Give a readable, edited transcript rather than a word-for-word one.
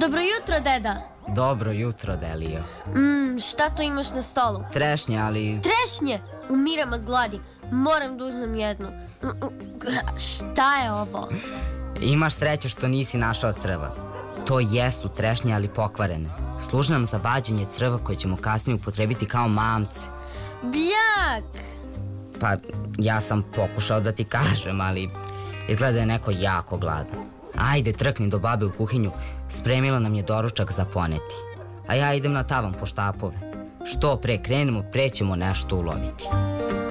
Dobro jutro, deda. Dobro jutro, Delio. Šta to imaš na stolu? Trešnje, ali... Trešnje! Umiram od gladi. Moram da uzmem jednu. Šta je ovo? Imaš sreće što nisi našao crva. To jesu trešnje, ali pokvarene. Služe nam za vađenje crva koje ćemo kasnije upotrebiti kao mamce. Bljak! Pa, ja sam pokušao da ti kažem, ali izgleda je neko jako gladan. Ajde, trkni do babe u kuhinju, spremila nam je doručak za poneti. A ja idem na tavan po štapove. Što pre krenemo, pre ćemo nešto uloviti.